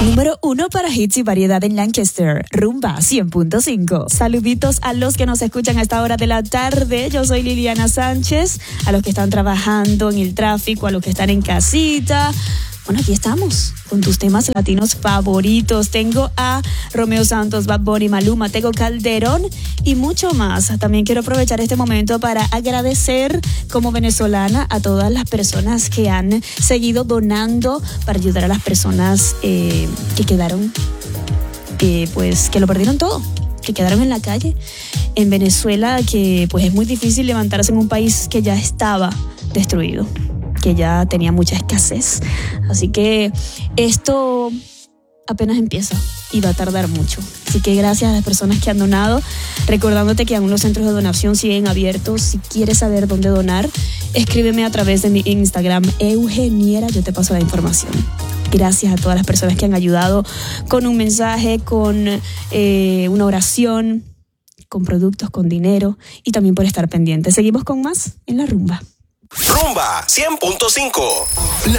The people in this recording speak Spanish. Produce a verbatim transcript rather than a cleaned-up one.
Número uno para hits y variedad en Lancaster, Rumba cien punto cinco. Saluditos a los que nos escuchan a esta hora de la tarde. Yo soy Liliana Sánchez. A los que están trabajando en el tráfico, a los que están en casita. Bueno, aquí estamos con tus temas latinos favoritos. Tengo a Romeo Santos, Bad Bunny, Maluma, Tego Calderón y mucho más. También quiero aprovechar este momento para agradecer como venezolana a todas las personas que han seguido donando para ayudar a las personas eh, que quedaron, eh, pues que lo perdieron todo, que quedaron en la calle en Venezuela, que pues es muy difícil levantarse en un país que ya estaba destruido, que ya tenía mucha escasez. Así que esto apenas empieza y va a tardar mucho. Así que gracias a las personas que han donado, recordándote que aún los centros de donación siguen abiertos. Si quieres saber dónde donar, escríbeme a través de mi Instagram, Eugeniera, yo te paso la información. Gracias a todas las personas que han ayudado con un mensaje, con eh, una oración, con productos, con dinero y también por estar pendientes. Seguimos con más en La Rumba. Rumba cien punto cinco, la